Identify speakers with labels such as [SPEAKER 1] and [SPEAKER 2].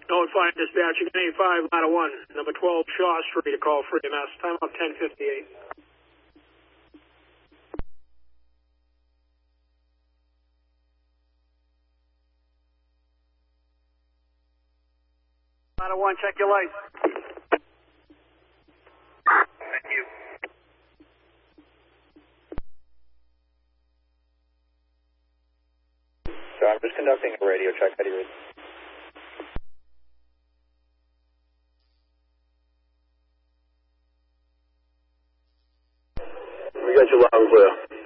[SPEAKER 1] Notifying dispatch, you can 85 ladder 1, number 12 Shaw Street, a call for EMS. Time up 10:58. Ladder 1, check your lights.
[SPEAKER 2] Thank you. So I'm just conducting a radio check. How do you read?
[SPEAKER 3] We got you loud and clear.